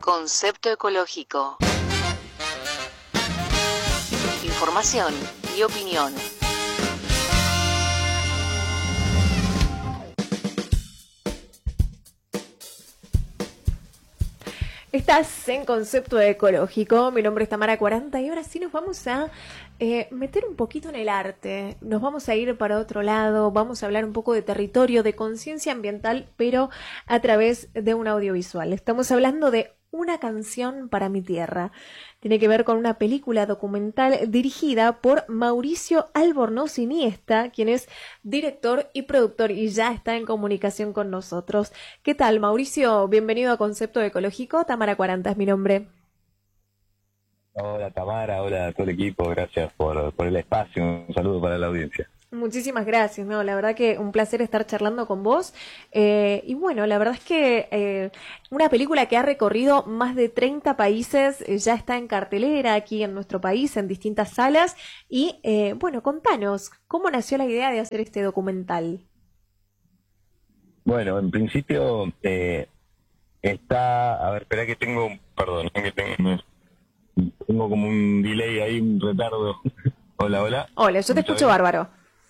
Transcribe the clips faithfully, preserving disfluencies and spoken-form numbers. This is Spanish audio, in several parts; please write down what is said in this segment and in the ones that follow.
Concepto ecológico. Información y opinión. Estás en Concepto Ecológico, mi nombre es Tamara cuarenta y ahora sí nos vamos a eh, meter un poquito en el arte, nos vamos a ir para otro lado, vamos a hablar un poco de territorio, de conciencia ambiental, pero a través de un audiovisual. Estamos hablando de Una canción para mi tierra. Tiene que ver con una película documental dirigida por Mauricio Albornoz Iniesta, quien es director y productor y ya está en comunicación con nosotros. ¿Qué tal, Mauricio? Bienvenido a Concepto Ecológico. Tamara cuarenta es mi nombre. Hola Tamara, hola a todo el equipo, gracias por, por el espacio, un saludo para la audiencia. Muchísimas gracias, no, la verdad que un placer estar charlando con vos. Eh, y bueno, la verdad es que eh, una película que ha recorrido más de treinta países, eh, ya está en cartelera aquí en nuestro país, en distintas salas. Y eh, bueno, contanos, ¿cómo nació la idea de hacer este documental? Bueno, en principio eh, está, a ver, espera que tengo, perdón, que tengo, tengo como un delay ahí, un retardo. Hola, hola. Hola, yo te escucho bárbaro.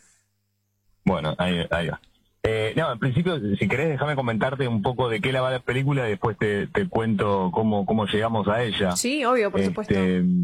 Bueno, ahí, ahí va. Eh, no, en principio, si querés, déjame comentarte un poco de qué la va la película y después te, te cuento cómo, cómo llegamos a ella. Sí, obvio, por este, supuesto.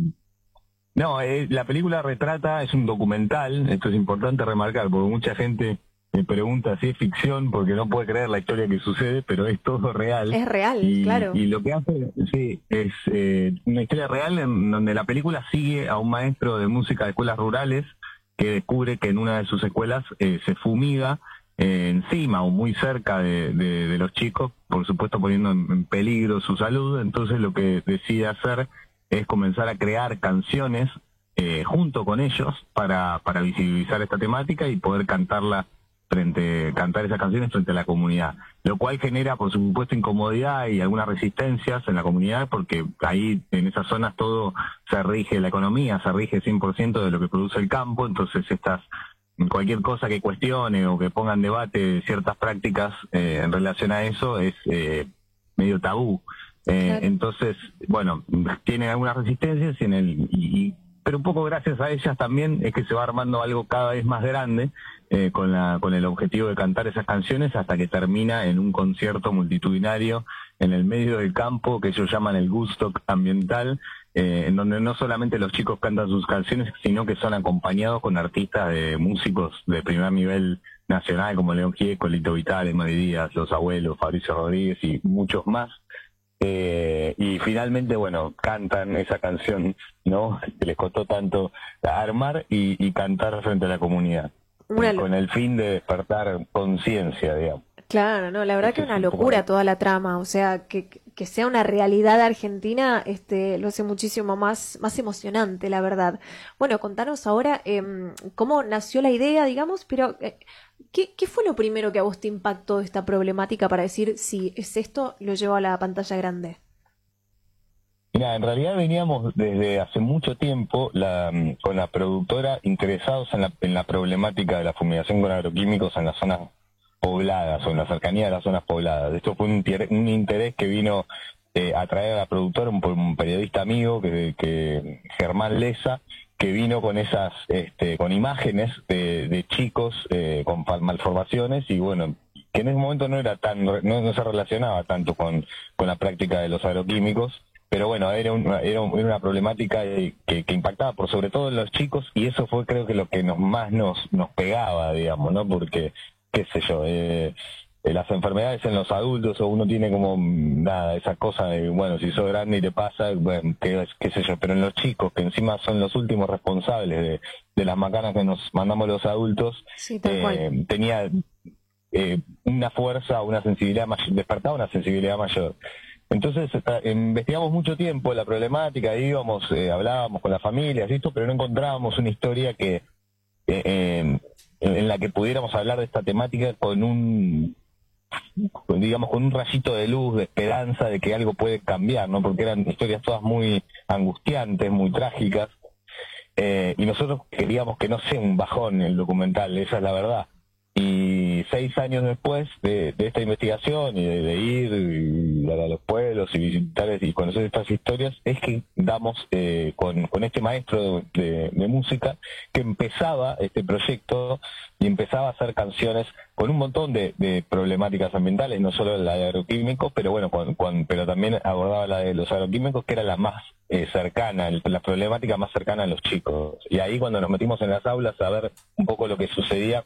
No, eh, la película retrata, es un documental, esto es importante remarcar, porque mucha gente me pregunta si es ficción, porque no puede creer la historia que sucede, pero es todo real. Es real, y, claro. Y lo que hace, sí, es eh, una historia real en donde la película sigue a un maestro de música de escuelas rurales, que descubre que en una de sus escuelas eh, se fumiga eh, encima o muy cerca de, de, de los chicos, por supuesto poniendo en, en peligro su salud. Entonces lo que decide hacer es comenzar a crear canciones eh, junto con ellos para, para visibilizar esta temática y poder cantarla frente, cantar esas canciones frente a la comunidad, lo cual genera por supuesto incomodidad y algunas resistencias en la comunidad, porque ahí en esas zonas todo se rige, la economía se rige cien por ciento de lo que produce el campo. Entonces estas, cualquier cosa que cuestione o que ponga en debate ciertas prácticas eh, en relación a eso es eh, medio tabú. Eh, claro. Entonces, bueno, tienen algunas resistencias en el, y, pero un poco gracias a ellas también es que se va armando algo cada vez más grande, eh, con la con el objetivo de cantar esas canciones hasta que termina en un concierto multitudinario en el medio del campo que ellos llaman el Woodstock ambiental, eh, en donde no solamente los chicos cantan sus canciones, sino que son acompañados con artistas de músicos de primer nivel nacional como León Gieco, Lito Vitale, Mari Díaz, Los Abuelos, Fabricio Rodríguez y muchos más. Eh, y finalmente, bueno, cantan esa canción, ¿no? Que les costó tanto armar y, y cantar frente a la comunidad, eh, con el fin de despertar conciencia, digamos. Claro, no, la verdad que es una locura toda la trama, o sea, que, que sea una realidad argentina, este, lo hace muchísimo más, más emocionante, la verdad. Bueno, contanos ahora eh, cómo nació la idea, digamos, pero eh, ¿qué, ¿qué fue lo primero que a vos te impactó de esta problemática para decir, si es esto, lo llevo a la pantalla grande? Mira, en realidad veníamos desde hace mucho tiempo la, con la productora interesados en la, en la problemática de la fumigación con agroquímicos en las zonas pobladas o en la cercanía de las zonas pobladas. Esto fue un interés, un interés que vino eh, a traer a la productora un, un periodista amigo, que, que Germán Leza, que vino con esas, este, con imágenes de, de chicos eh, con malformaciones y bueno, que en ese momento no era tan, no, no se relacionaba tanto con, con la práctica de los agroquímicos. Pero bueno, era, un, era, un, era una problemática que, que impactaba por sobre todo en los chicos y eso fue creo que lo que nos más nos, nos pegaba, digamos, ¿no? Porque qué sé yo, eh, eh, las enfermedades en los adultos o uno tiene como nada, esa cosa de, bueno, si sos grande y te pasa, bueno, qué, qué sé yo, pero en los chicos, que encima son los últimos responsables de, de las macanas que nos mandamos los adultos, sí, tal eh, cual. tenía eh, una fuerza, una sensibilidad mayor, despertaba una sensibilidad mayor. Entonces eh, investigamos mucho tiempo la problemática, íbamos, eh, hablábamos con las familias y esto, pero no encontrábamos una historia que eh, eh, en la que pudiéramos hablar de esta temática con un, digamos, con un rayito de luz, de esperanza de que algo puede cambiar, ¿no? Porque eran historias todas muy angustiantes, muy trágicas, eh, y nosotros queríamos que no sea un bajón el documental, esa es la verdad. Y seis años después de, de esta investigación y de, de ir y a los pueblos, pueblos y visitar y conocer estas historias, es que damos eh, con, con este maestro de, de música que empezaba este proyecto y empezaba a hacer canciones con un montón de, de problemáticas ambientales, no solo la de agroquímicos, pero bueno, con, con, pero también abordaba la de los agroquímicos, que era la más eh, cercana, el, la problemática más cercana a los chicos. Y ahí cuando nos metimos en las aulas a ver un poco lo que sucedía,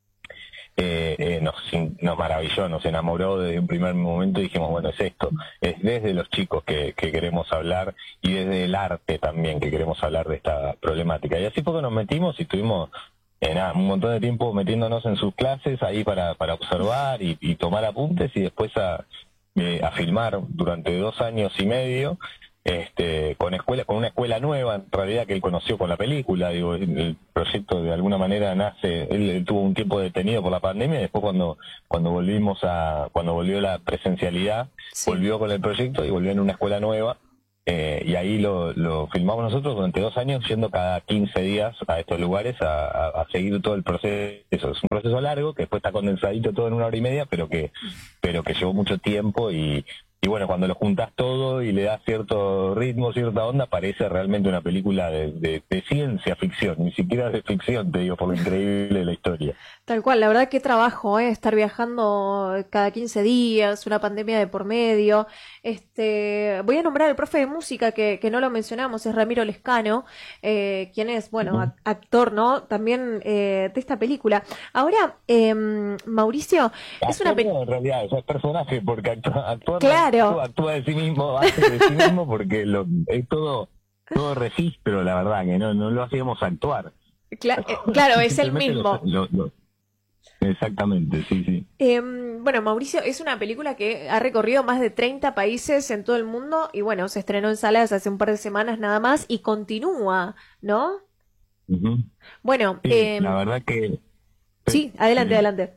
Eh, eh, nos, nos maravilló, nos enamoró desde un primer momento y dijimos, bueno, es esto, es desde los chicos que, que queremos hablar y desde el arte también que queremos hablar de esta problemática. Y así poco nos metimos y estuvimos eh, nada, un montón de tiempo metiéndonos en sus clases ahí para, para observar y, y tomar apuntes y después a, eh, a filmar durante dos años y medio. Este, con escuela, con una escuela nueva, en realidad, que él conoció con la película. Digo, el, el proyecto de alguna manera nace, él, él tuvo un tiempo detenido por la pandemia, y después cuando, cuando volvimos a, cuando volvió la presencialidad, sí, volvió con el proyecto y volvió en una escuela nueva, eh, y ahí lo, lo filmamos nosotros durante dos años, yendo cada quince días a estos lugares a, a, a seguir todo el proceso. Es un proceso largo, que después está condensadito todo en una hora y media, pero que, pero que llevó mucho tiempo y Y bueno, cuando lo juntas todo y le das cierto ritmo, cierta onda, parece realmente una película de, de, de ciencia ficción, ni siquiera de ficción, te digo, por lo increíble de la historia. Tal cual, la verdad que trabajo, ¿eh? Estar viajando cada quince días, una pandemia de por medio. Este, voy a nombrar al profe de música que, que no lo mencionamos, es Ramiro Lescano, eh, quien es, bueno, uh-huh. actor, ¿no? También eh, de esta película. Ahora, eh, Mauricio, actor, es una película... En realidad, es personaje, porque actúa, actúa, claro. actúa, actúa de sí mismo, hace de sí mismo, porque lo, es todo, todo registro, la verdad, que no, no lo hacíamos actuar. Cla- eh, claro, es el mismo. Lo, lo, lo, exactamente, sí, sí. Eh, bueno, Mauricio, es una película que ha recorrido más de treinta países en todo el mundo y bueno, se estrenó en salas hace un par de semanas nada más y continúa, ¿no? Uh-huh. Bueno, sí, eh, la verdad que... Sí, adelante, sí. adelante.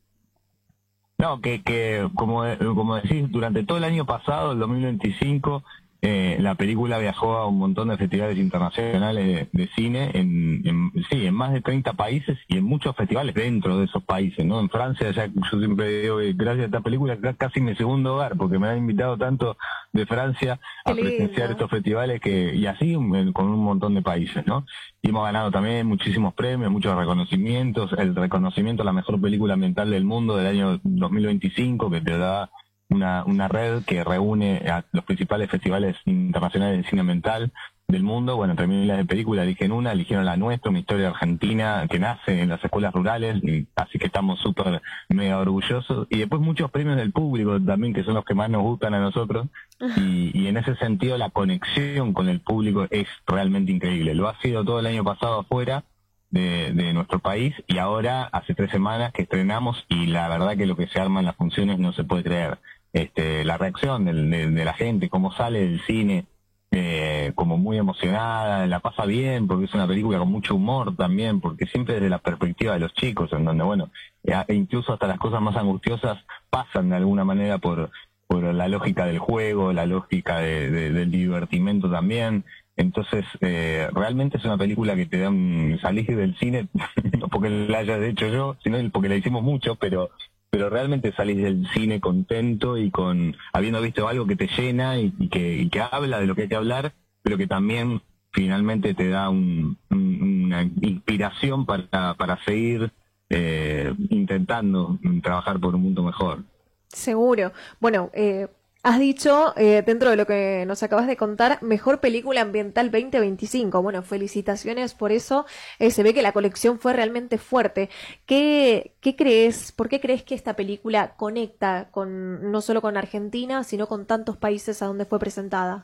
No, que, que como, como decís, durante todo el año pasado, el dos mil veinticinco, eh, la película viajó a un montón de festivales internacionales de, de cine, en, en sí, en más de treinta países y en muchos festivales dentro de esos países, ¿no? En Francia, ya yo siempre digo que gracias a esta película es casi mi segundo hogar, porque me han invitado tanto de Francia a presenciar estos festivales que y así con un montón de países, ¿no? Y hemos ganado también muchísimos premios, muchos reconocimientos, el reconocimiento a la mejor película ambiental del mundo del año dos mil veinticinco, que te da una, una red que reúne a los principales festivales internacionales de cine ambiental del mundo. Bueno, entre miles de películas eligen una, eligieron la nuestra, una historia argentina que nace en las escuelas rurales, y así que estamos súper mega orgullosos. Y después muchos premios del público también, que son los que más nos gustan a nosotros, y, y en ese sentido la conexión con el público es realmente increíble. Lo ha sido todo el año pasado afuera de, de nuestro país, y ahora hace tres semanas que estrenamos, y la verdad que lo que se arma en las funciones no se puede creer. Este, la reacción del, de, de la gente, cómo sale del cine, eh, como muy emocionada, la pasa bien, porque es una película con mucho humor también, porque siempre desde la perspectiva de los chicos, en donde, bueno, e incluso hasta las cosas más angustiosas pasan de alguna manera por, por la lógica del juego, la lógica de, de, del divertimento también. Entonces, eh, realmente es una película que te da un salir del cine, no porque la haya hecho yo, sino porque la hicimos mucho, pero pero realmente salís del cine contento y con habiendo visto algo que te llena y, y, que, y que habla de lo que hay que hablar, pero que también finalmente te da un, un, una inspiración para, para seguir eh, intentando trabajar por un mundo mejor. Seguro. Bueno, eh... has dicho, eh, dentro de lo que nos acabas de contar, mejor película ambiental veinte veinticinco. Bueno, felicitaciones por eso. Eh, se ve que la colección fue realmente fuerte. ¿Qué, qué crees, por qué crees que esta película conecta con no solo con Argentina, sino con tantos países a donde fue presentada?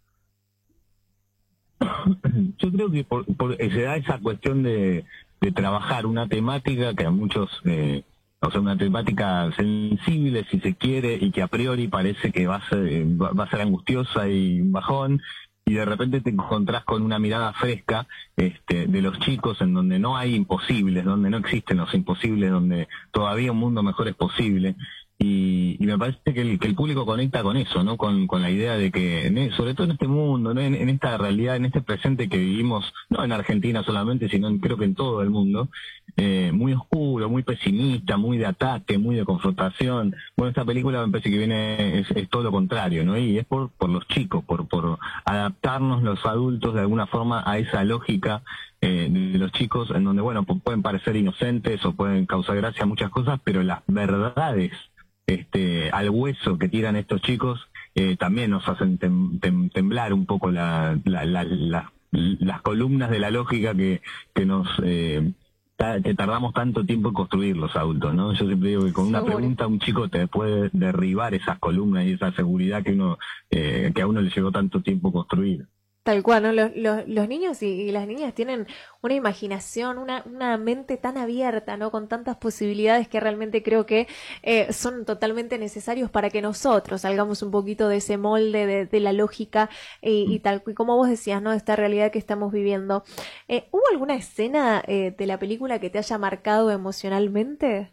Yo creo que por, por, se da esa cuestión de, de trabajar una temática que a muchos... Eh, O sea, una temática sensible, si se quiere, y que a priori parece que va a ser, va a ser angustiosa y bajón, y de repente te encontrás con una mirada fresca este, de los chicos, en donde no hay imposibles, donde no existen los imposibles, donde todavía un mundo mejor es posible. Y, y me parece que el, que el público conecta con eso, ¿no? Con, con la idea de que, en, sobre todo en este mundo, ¿no? en, en esta realidad, en este presente que vivimos, no en Argentina solamente, sino en, creo que en todo el mundo, eh, muy oscuro, muy pesimista, muy de ataque, muy de confrontación. Bueno, esta película me parece que viene, es, es todo lo contrario, ¿no? Y es por, por los chicos, por, por adaptarnos los adultos de alguna forma a esa lógica eh, de los chicos, en donde, bueno, pueden parecer inocentes o pueden causar gracia muchas cosas, pero las verdades este al hueso que tiran estos chicos eh, también nos hacen tem, tem, temblar un poco la, la, la, la, las columnas de la lógica que, que nos eh, ta, que tardamos tanto tiempo en construir los adultos, ¿no? Yo siempre digo que con una Seguro. pregunta un chico te puede derribar esas columnas y esa seguridad que uno eh, que a uno le llevó tanto tiempo construir. Tal cual, ¿no? Los, los, los niños y, y las niñas tienen una imaginación, una, una mente tan abierta, ¿no? Con tantas posibilidades que realmente creo que eh, son totalmente necesarios para que nosotros salgamos un poquito de ese molde de, de la lógica y, y tal, y como vos decías, ¿no? Esta realidad que estamos viviendo. Eh, ¿Hubo alguna escena eh, de la película que te haya marcado emocionalmente?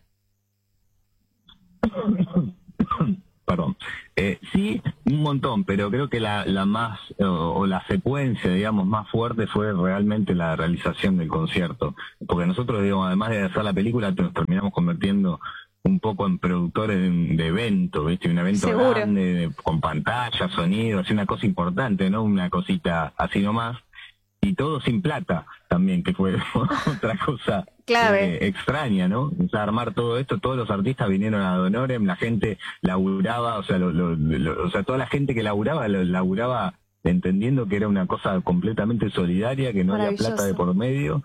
Perdón. Eh, sí, un montón, pero creo que la, la más, o, o la secuencia, digamos, más fuerte fue realmente la realización del concierto. Porque nosotros, digamos, además de hacer la película, nos terminamos convirtiendo un poco en productores de, de evento, ¿viste? Un evento Seguro. grande, de- con pantalla, sonido, así una cosa importante, ¿no? Una cosita así nomás. Y todo sin plata también, que fue otra cosa Clave. eh, extraña, ¿no? O sea, armar todo esto, todos los artistas vinieron a Donorem, la gente laburaba, o sea, lo, lo- lo- o sea, toda la gente que laburaba, lo, laburaba entendiendo que era una cosa completamente solidaria, que no había Maravilloso. plata de por medio,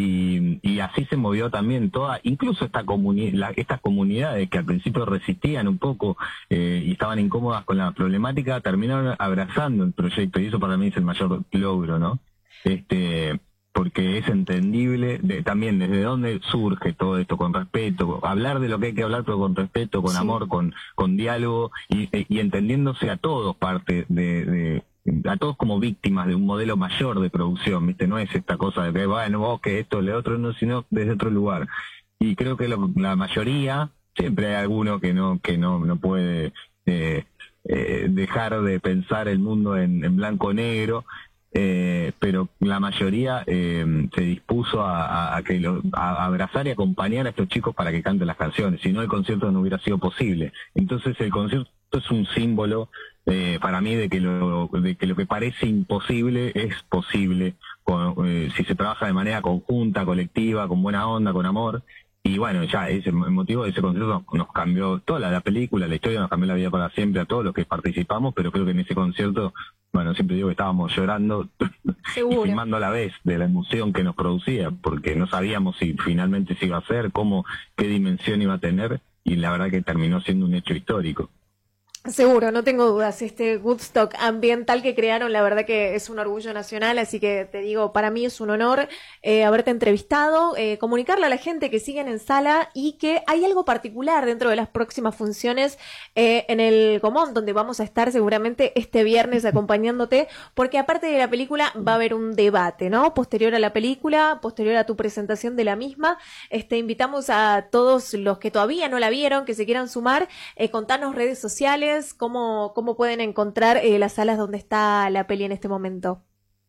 y, y así se movió también toda, incluso esta comuni la, estas comunidades que al principio resistían un poco eh, y estaban incómodas con la problemática, terminaron abrazando el proyecto, y eso para mí es el mayor logro, ¿no? Este, porque es entendible de, también desde dónde surge todo esto, con respeto, hablar de lo que hay que hablar, pero con respeto, con Sí. amor, con, con diálogo y, y entendiéndose a todos parte de, de a todos como víctimas de un modelo mayor de producción, ¿viste? No es esta cosa de que, bueno, vos que esto, le otro, no, sino desde otro lugar. Y creo que lo- la mayoría, siempre hay alguno que no, que no, no puede eh, eh, dejar de pensar el mundo en, en blanco o negro, eh, pero la mayoría eh, se dispuso a, a, a que lo, a abrazar y acompañar a estos chicos para que canten las canciones, si no el concierto no hubiera sido posible. Entonces el concierto es un símbolo eh, para mí de que lo de que lo que parece imposible es posible con, eh, si se trabaja de manera conjunta, colectiva, con buena onda, con amor. Y bueno, ya ese el motivo de ese concierto nos, nos cambió toda la, la película, la historia nos cambió la vida para siempre a todos los que participamos, pero creo que en ese concierto, bueno, siempre digo que estábamos llorando y Seguro. filmando a la vez de la emoción que nos producía, porque no sabíamos si finalmente se iba a hacer, cómo, qué dimensión iba a tener, y la verdad que terminó siendo un hecho histórico. Seguro, no tengo dudas. Este Woodstock ambiental que crearon, la verdad que es un orgullo nacional, así que te digo, para mí es un honor eh, haberte entrevistado, eh, comunicarle a la gente que siguen en sala y que hay algo particular dentro de las próximas funciones eh, en el Gomón, donde vamos a estar seguramente este viernes acompañándote, porque aparte de la película va a haber un debate, ¿no? Posterior a la película, posterior a tu presentación de la misma, este invitamos a todos los que todavía no la vieron, que se quieran sumar, eh, contarnos redes sociales, cómo, cómo pueden encontrar eh, las salas donde está la peli en este momento.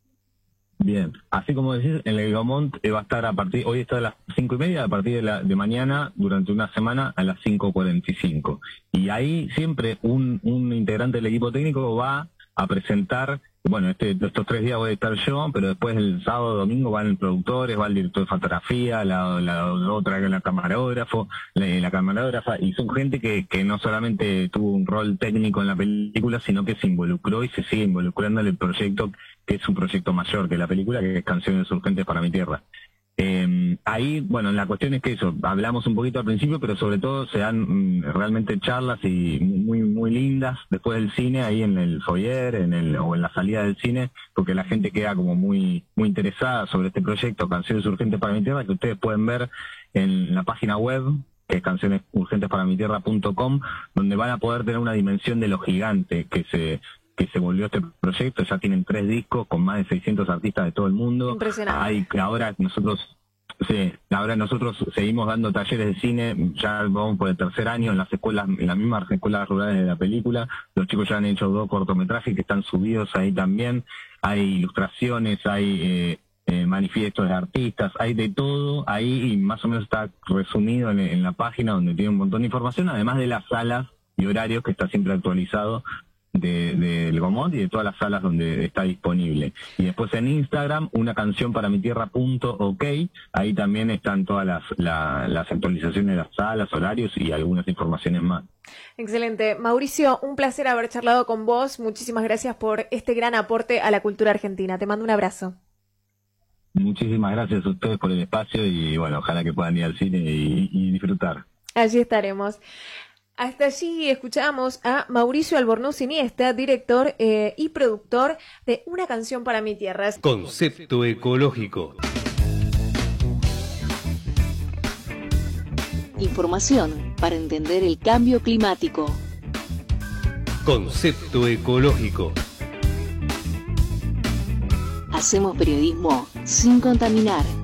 Bien, así como decís, en el Gomont eh, va a estar a partir, hoy está a las cinco y media, a partir de, la, de mañana, durante una semana, a las cinco cuarenta y cinco. Y ahí siempre un, un integrante del equipo técnico va a presentar, bueno, este, estos tres días voy a estar yo, pero después el sábado, domingo van los productores, va el director de fotografía, la, la, la otra, la camarógrafo, la, la camarógrafa, y son gente que, que no solamente tuvo un rol técnico en la película, sino que se involucró y se sigue involucrando en el proyecto, que es un proyecto mayor que la película, que es Canciones Urgentes para mi Tierra. Eh, ahí, bueno, la cuestión es que eso, hablamos un poquito al principio, pero sobre todo se dan mm, realmente charlas y muy muy lindas después del cine, ahí en el foyer, en el o en la salida del cine, porque la gente queda como muy muy interesada sobre este proyecto, Canciones Urgentes para mi Tierra, que ustedes pueden ver en la página web, que es canciones urgentes para mi tierra punto com, donde van a poder tener una dimensión de lo gigante que se que se volvió este proyecto. Ya tienen tres discos con más de seiscientos artistas de todo el mundo. Impresionante. Hay, ahora nosotros Sí, ahora nosotros seguimos dando talleres de cine, ya vamos por el tercer año en las escuelas, en las mismas escuelas rurales de la película. Los chicos ya han hecho dos cortometrajes que están subidos ahí también. Hay ilustraciones, hay eh, eh, manifiestos de artistas, hay de todo ahí y más o menos está resumido en, en la página donde tiene un montón de información, además de las salas y horarios que está siempre actualizado de, de, del Gomot y de todas las salas donde está disponible. Y después en Instagram, una canción para mi tierra punto ok, ahí también están todas las, la, las actualizaciones de las salas, horarios y algunas informaciones más. Excelente. Mauricio, un placer haber charlado con vos. Muchísimas gracias por este gran aporte a la cultura argentina. Te mando un abrazo. Muchísimas gracias a ustedes por el espacio y bueno, ojalá que puedan ir al cine y, y disfrutar. Allí estaremos. Hasta allí escuchamos a Mauricio Albornoz Iniesta, director eh, y productor de Una canción para mi tierra. Concepto ecológico. Información para entender el cambio climático. Concepto ecológico. Hacemos periodismo sin contaminar.